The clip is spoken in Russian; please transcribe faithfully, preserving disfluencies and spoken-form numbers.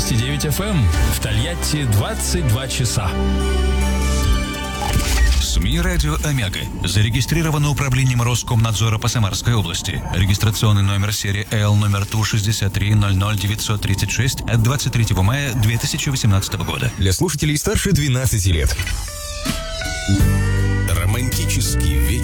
девяносто девять эф эм. В Тольятти двадцать два часа. СМИ «Радио Омега» зарегистрировано управлением Роскомнадзора по Самарской области. Регистрационный номер серии Л номер Ту шестьдесят три ноль ноль девятьсот тридцать шесть от двадцать третьего мая две тысячи восемнадцатого года. Для слушателей старше двенадцати лет. Романтический вечер